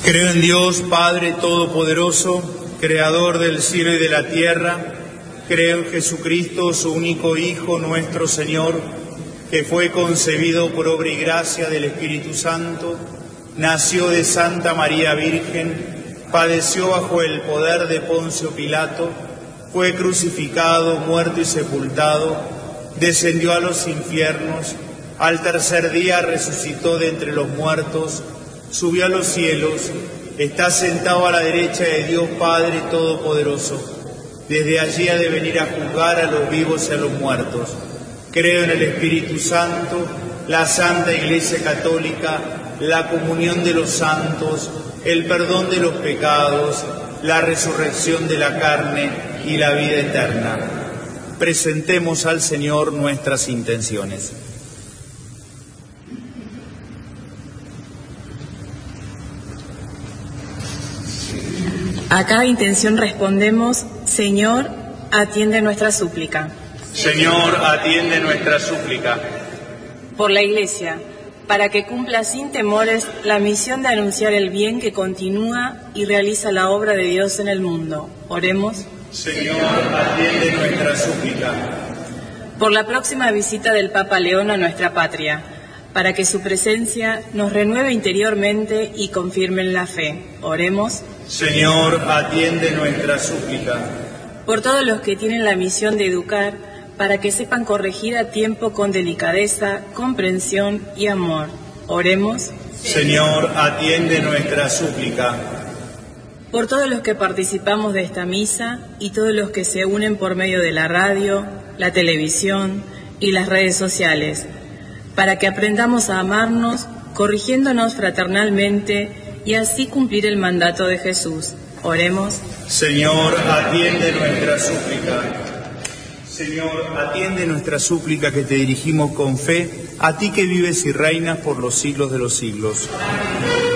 Creo en Dios, Padre Todopoderoso, Creador del cielo y de la tierra. Creo en Jesucristo, su único Hijo, nuestro Señor, que fue concebido por obra y gracia del Espíritu Santo, nació de Santa María Virgen, padeció bajo el poder de Poncio Pilato, fue crucificado, muerto y sepultado, descendió a los infiernos, al tercer día resucitó de entre los muertos, subió a los cielos, está sentado a la derecha de Dios Padre Todopoderoso. Desde allí ha de venir a juzgar a los vivos y a los muertos. Creo en el Espíritu Santo, la Santa Iglesia Católica, la comunión de los santos, el perdón de los pecados, la resurrección de la carne y la vida eterna. Presentemos al Señor nuestras intenciones. A cada intención respondemos: Señor, atiende nuestra súplica. Señor, atiende nuestra súplica. Por la Iglesia, para que cumpla sin temores la misión de anunciar el bien que continúa y realiza la obra de Dios en el mundo. Oremos. Señor, atiende nuestra súplica. Por la próxima visita del Papa León a nuestra patria, para que su presencia nos renueve interiormente y confirme en la fe. Oremos. Señor, atiende nuestra súplica. Por todos los que tienen la misión de educar, para que sepan corregir a tiempo con delicadeza, comprensión y amor. Oremos. Señor, atiende nuestra súplica. Por todos los que participamos de esta misa y todos los que se unen por medio de la radio, la televisión y las redes sociales, para que aprendamos a amarnos, corrigiéndonos fraternalmente y así cumplir el mandato de Jesús. Oremos. Señor, atiende nuestra súplica. Señor, atiende nuestra súplica que te dirigimos con fe, a ti que vives y reinas por los siglos de los siglos.